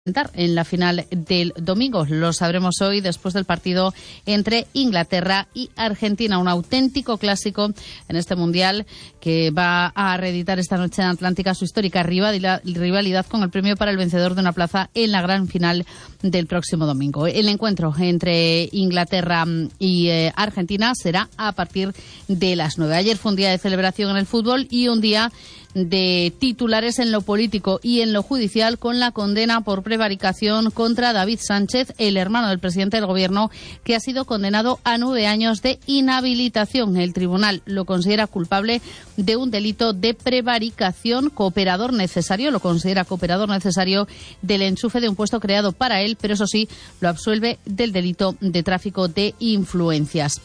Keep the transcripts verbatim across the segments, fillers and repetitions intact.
en la final del domingo. Lo sabremos hoy después del partido entre Inglaterra y Argentina. Un auténtico clásico en este Mundial que va a reeditar esta noche en Atlántica su histórica rivalidad con el premio para el vencedor de una plaza en la gran final del próximo domingo. El encuentro entre Inglaterra y eh, Argentina será a partir de las nueve. Ayer fue un día de celebración en el fútbol y un día de titulares en lo político y en lo judicial, con la condena por prevaricación contra David Sánchez, el hermano del presidente del Gobierno, que ha sido condenado a nueve años de inhabilitación. El tribunal lo considera culpable de un delito de prevaricación, cooperador necesario, lo considera cooperador necesario del enchufe de un puesto creado para él, pero eso sí, lo absuelve del delito de tráfico de influencias.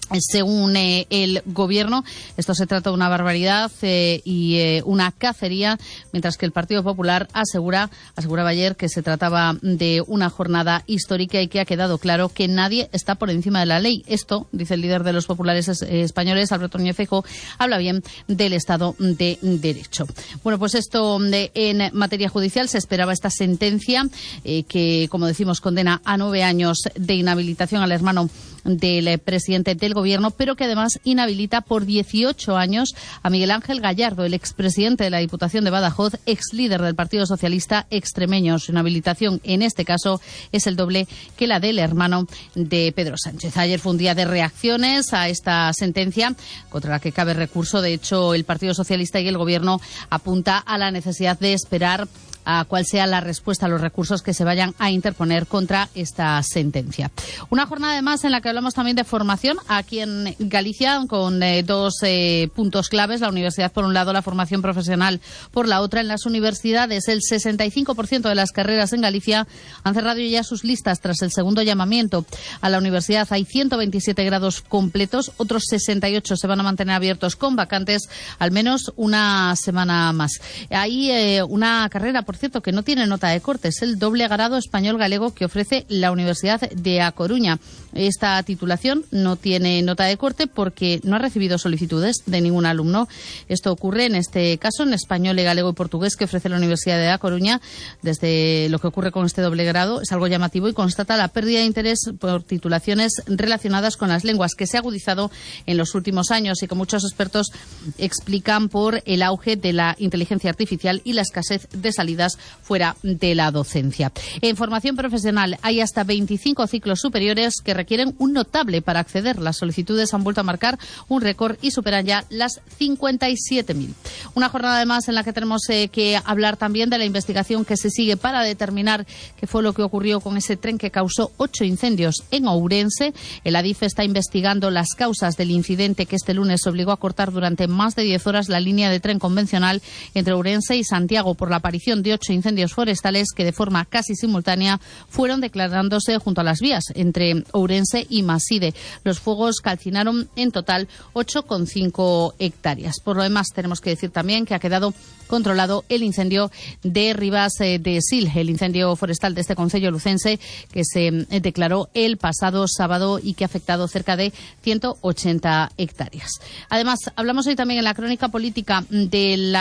Según eh, el Gobierno, esto se trata de una barbaridad eh, y eh, una cacería, mientras que el Partido Popular asegura, aseguraba ayer que se trataba de una jornada histórica y que ha quedado claro que nadie está por encima de la ley. Esto, dice el líder de los populares es, eh, españoles, Alberto Núñez Feijóo, habla bien del Estado de Derecho. Bueno, pues esto de, en materia judicial, se esperaba esta sentencia eh, que, como decimos, condena a nueve años de inhabilitación al hermano del presidente del Gobierno, pero que además inhabilita por dieciocho años a Miguel Ángel Gallardo, el expresidente de la Diputación de Badajoz, ex líder del Partido Socialista extremeño. Su inhabilitación en este caso es el doble que la del hermano de Pedro Sánchez. Ayer fue un día de reacciones a esta sentencia contra la que cabe recurso. De hecho, el Partido Socialista y el Gobierno apunta a la necesidad de esperar a cuál sea la respuesta a los recursos que se vayan a interponer contra esta sentencia. Una jornada además en la que hablamos también de formación aquí en Galicia, con eh, dos eh, puntos claves: la universidad por un lado, la formación profesional por la otra. En las universidades, el sesenta y cinco por ciento de las carreras en Galicia han cerrado ya sus listas tras el segundo llamamiento a la universidad. Hay ciento veintisiete grados completos, otros sesenta y ocho se van a mantener abiertos con vacantes al menos una semana más. Hay eh, una carrera, por cierto, que no tiene nota de corte, es el doble grado español-galego que ofrece la Universidad de A Coruña. Esta titulación no tiene nota de corte porque no ha recibido solicitudes de ningún alumno. Esto ocurre en este caso en español, galego y portugués que ofrece la Universidad de A Coruña. Desde lo que ocurre con este doble grado es algo llamativo y constata la pérdida de interés por titulaciones relacionadas con las lenguas, que se ha agudizado en los últimos años y que muchos expertos explican por el auge de la inteligencia artificial y la escasez de salidas fuera de la docencia. En formación profesional hay hasta veinticinco ciclos superiores que requieren un notable para acceder. Las solicitudes han vuelto a marcar un récord y superan ya las cincuenta y siete mil. Una jornada además en la que tenemos eh, que hablar también de la investigación que se sigue para determinar qué fue lo que ocurrió con ese tren que causó ocho incendios en Ourense. El Adif está investigando las causas del incidente que este lunes obligó a cortar durante más de diez horas la línea de tren convencional entre Ourense y Santiago por la aparición de ocho incendios forestales que de forma casi simultánea fueron declarándose junto a las vías entre Ourense y Maside. Los fuegos calcinaron en total ocho coma cinco hectáreas. Por lo demás, tenemos que decir también que ha quedado controlado el incendio de Ribas de Sil, el incendio forestal de este concello lucense que se declaró el pasado sábado y que ha afectado cerca de ciento ochenta hectáreas. Además, hablamos hoy también en la crónica política del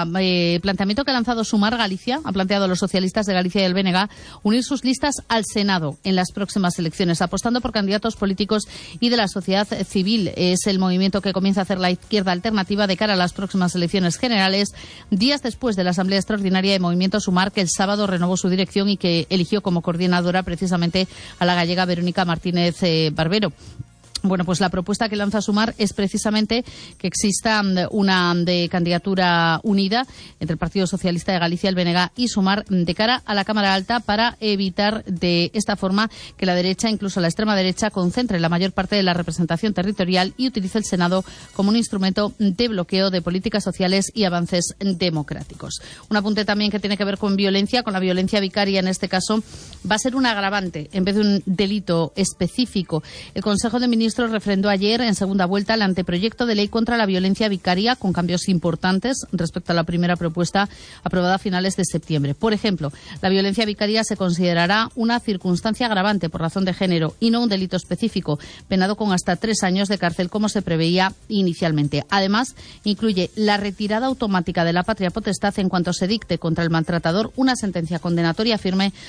eh, planteamiento que ha lanzado Sumar Galicia. Ha planteado a los socialistas de Galicia y el B N G unir sus listas al Senado en las próximas elecciones, apostando por candidatos políticos y de la sociedad civil. Es el movimiento que comienza a hacer la izquierda alternativa de cara a las próximas elecciones generales, días después de la Asamblea Extraordinaria de Movimiento Sumar, que el sábado renovó su dirección y que eligió como coordinadora precisamente a la gallega Verónica Martínez eh, Barbero. Bueno, pues la propuesta que lanza Sumar es precisamente que exista una de candidatura unida entre el Partido Socialista de Galicia, el B N G y Sumar de cara a la Cámara Alta para evitar de esta forma que la derecha, incluso la extrema derecha, concentre la mayor parte de la representación territorial y utilice el Senado como un instrumento de bloqueo de políticas sociales y avances democráticos. Un apunte también que tiene que ver con violencia, con la violencia vicaria en este caso, va a ser un agravante en vez de un delito específico. El Consejo de Ministros Ministros refrendó ayer en segunda vuelta el anteproyecto de ley contra la violencia vicaria, con cambios importantes respecto a la primera propuesta aprobada a finales de septiembre. Por ejemplo, la violencia vicaria se considerará una circunstancia agravante por razón de género y no un delito específico, penado con hasta tres años de cárcel, como se preveía inicialmente. Además, incluye la retirada automática de la patria potestad en cuanto se dicte contra el maltratador una sentencia condenatoria firme